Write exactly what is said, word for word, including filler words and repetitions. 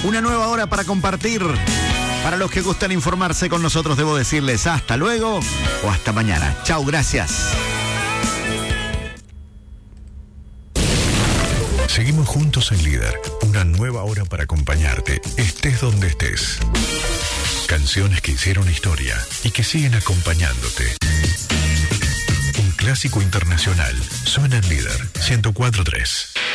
Una nueva hora para compartir. Para los que gustan informarse con nosotros, debo decirles hasta luego o hasta mañana. Chau, gracias. Seguimos juntos en Líder. Una nueva hora para acompañarte, estés donde estés. Canciones que hicieron historia y que siguen acompañándote. Un clásico internacional suena en Líder ciento cuatro punto tres.